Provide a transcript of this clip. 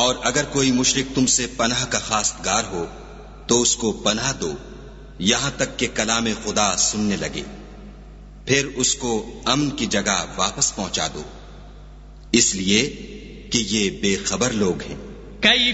और अगर कोई मुशरिक तुमसे पनाह का खास्तगार हो तो उसको पनाह दो यहां तक कि कलाम खुदा सुनने लगे, फिर उसको अमन की जगह वापस पहुंचा दो, इसलिए कि ये बेखबर लोग हैं।